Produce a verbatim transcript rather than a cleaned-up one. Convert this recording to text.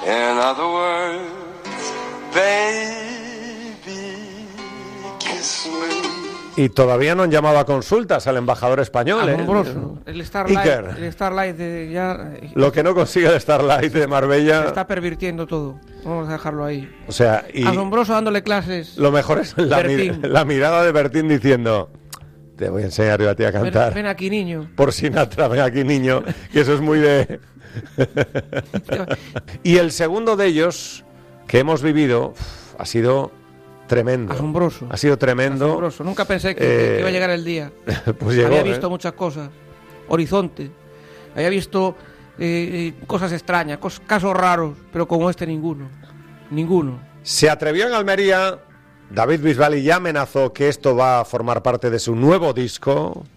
In other words, baby, kiss me. Y todavía no han llamado a consultas al embajador español. Asombroso. ¿eh? El Starlight, Iker. el Starlight de ya... Lo que no consigue el Starlight de Marbella. Se está pervirtiendo todo. Vamos a dejarlo ahí. O sea, y asombroso dándole clases. Lo mejor es la, mi- la mirada de Bertín diciendo: te voy a enseñar yo a ti a cantar. Ven, ven aquí, niño. Por Sinatra, ven aquí, niño. Que eso es muy de... Y el segundo de ellos que hemos vivido uf, ha sido tremendo. Asombroso. Ha sido tremendo. Asombroso. Nunca pensé que, Eh, que iba a llegar el día. Pues llegó, Había visto ¿eh? muchas cosas. Horizonte. Había visto eh, eh, cosas extrañas, cos- casos raros, pero como este ninguno. Ninguno. Se atrevió en Almería. David Bisbal ya amenazó que esto va a formar parte de su nuevo disco.